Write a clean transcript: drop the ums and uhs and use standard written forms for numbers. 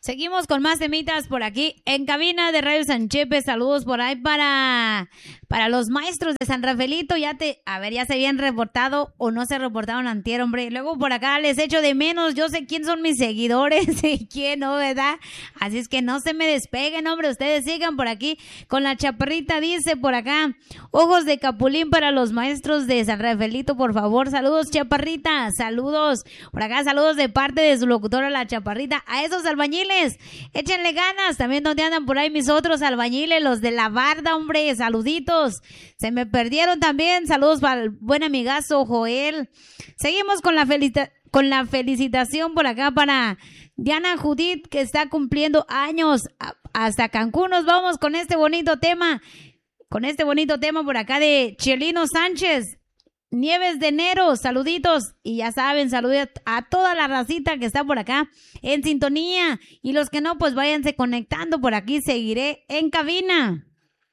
Seguimos con más temitas por aquí en cabina de Radio San Chepe. Saludos por ahí para los maestros de San Rafaelito. Ya se habían reportado o no se reportaron antier, hombre. Luego por acá les echo de menos. Yo sé quién son mis seguidores y quién no, ¿verdad? Así es que no se me despeguen, hombre. Ustedes sigan por aquí con la chaparrita. Dice por acá, ojos de capulín para los maestros de San Rafaelito, por favor. Saludos, chaparrita. Saludos. Por acá, saludos de parte de su locutora, la chaparrita. A esos albañiles, échenle ganas. También donde andan por ahí mis otros albañiles, los de la barda, hombre. Saluditos. Se me perdieron también. Saludos para el buen amigazo Joel. Seguimos con la felicitación por acá para Diana Judith, que está cumpliendo años. Hasta Cancún nos vamos con este bonito tema. Con este bonito tema por acá de Chelino Sánchez. Nieves de enero, saluditos. Y ya saben, saludos a toda la racita que está por acá en sintonía. Y los que no, pues váyanse conectando por aquí. Seguiré en cabina.